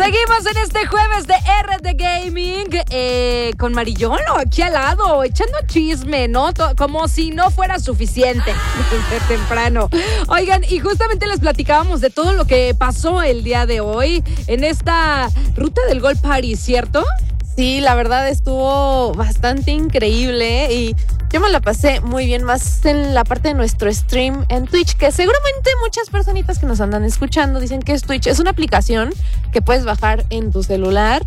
Seguimos en este jueves de RD Gaming con Marillolo aquí al lado, echando chisme, ¿no? Como si no fuera suficiente desde temprano. Oigan, y justamente les platicábamos de todo lo que pasó el día de hoy en esta ruta del Golf Party, ¿cierto? Sí, la verdad estuvo bastante increíble y yo me la pasé muy bien, más en la parte de nuestro stream en Twitch, que seguramente muchas personitas que nos andan escuchando dicen que es Twitch. Es una aplicación que puedes bajar en tu celular.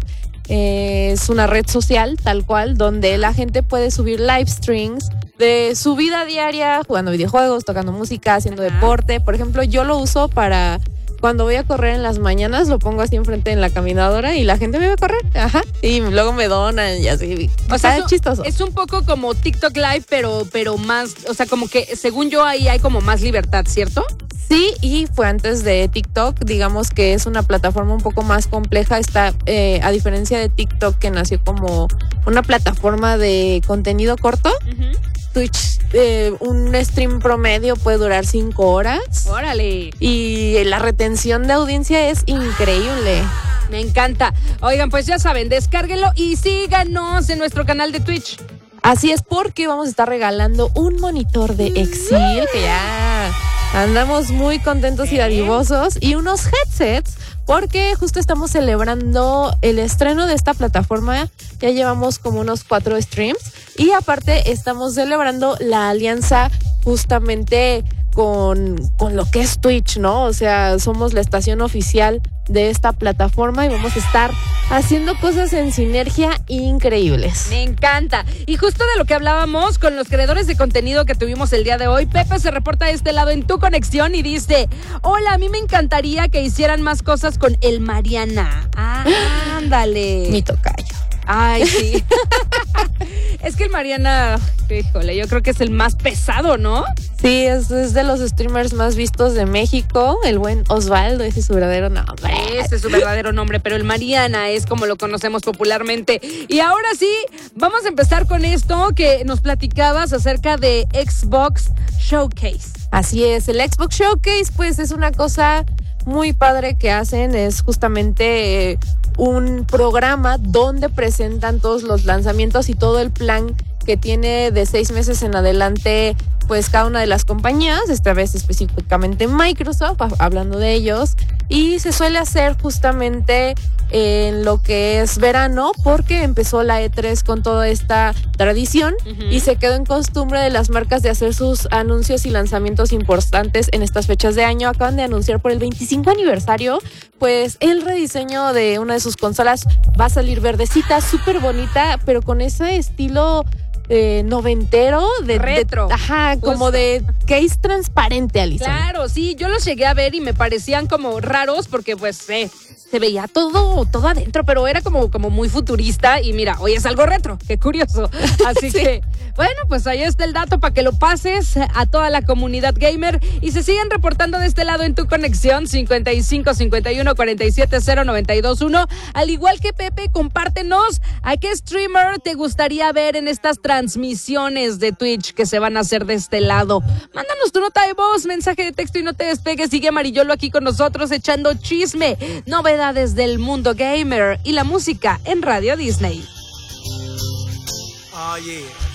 Es una red social tal cual, donde la gente puede subir live streams de su vida diaria, jugando videojuegos, tocando música, haciendo deporte. Por ejemplo, yo lo uso para... Cuando voy a correr en las mañanas, lo pongo así enfrente en la caminadora y la gente me ve a correr. Ajá. Y luego me donan y así. O sea, es chistoso. Es un poco como TikTok Live, pero más, o sea, como que según yo ahí hay como más libertad, ¿cierto? Sí, y fue antes de TikTok. Digamos que es una plataforma un poco más compleja. Está, a diferencia de TikTok, que nació como una plataforma de contenido corto. Twitch, un stream promedio puede durar 5 horas. ¡Órale! Y la retención de audiencia es increíble. Me encanta. Oigan, pues ya saben, descárguenlo y síganos en nuestro canal de Twitch. Así es, porque vamos a estar regalando un monitor de Exil, que ya andamos muy contentos y dadivosos, y unos headsets, porque justo estamos celebrando el estreno de esta plataforma. Ya llevamos como unos 4 streams y aparte estamos celebrando la alianza justamente con lo que es Twitch, ¿no? O sea, somos la estación oficial de esta plataforma y vamos a estar haciendo cosas en sinergia increíbles. Me encanta. Y justo de lo que hablábamos con los creadores de contenido que tuvimos el día de hoy, Pepe se reporta de este lado en Tu Conexión y dice: hola, a mí me encantaría que hicieran más cosas con el Mariana. Ándale. Mi tocayo. Ay, sí. Es que el Mariana, híjole, yo creo que es el más pesado, ¿no? Sí, es de los streamers más vistos de México. El buen Osvaldo, ese es su verdadero nombre. Ese es su verdadero nombre, pero el Mariana es como lo conocemos popularmente. Y ahora sí, vamos a empezar con esto que nos platicabas acerca de Xbox Showcase. Así es, el Xbox Showcase pues es una cosa muy padre que hacen. Es justamente un programa donde presentan todos los lanzamientos y todo el plan que tiene de 6 meses en adelante, pues cada una de las compañías, esta vez específicamente Microsoft, hablando de ellos, y se suele hacer justamente en lo que es verano, porque empezó la E3 con toda esta tradición y se quedó en costumbre de las marcas de hacer sus anuncios y lanzamientos importantes en estas fechas de año. Acaban de anunciar por el 25 aniversario, pues el rediseño de una de sus consolas va a salir verdecita, súper bonita, pero con ese estilo noventero, de retro. Como de case transparente, Alison. Claro, sí, yo los llegué a ver y me parecían como raros porque pues se veía todo adentro, pero era como muy futurista y mira, hoy es algo retro, qué curioso. Así sí. Que, bueno, pues ahí está el dato para que lo pases a toda la comunidad gamer y se siguen reportando de este lado en Tu Conexión 55 51 47 0921. Al igual que Pepe, compártenos a qué streamer te gustaría ver en estas transmisiones de Twitch que se van a hacer de este lado. Mándanos tu nota de voz, mensaje de texto y no te despegues. Sigue Marillolo aquí con nosotros echando chisme, novedades del mundo gamer y la música en Radio Disney. Oh, yeah.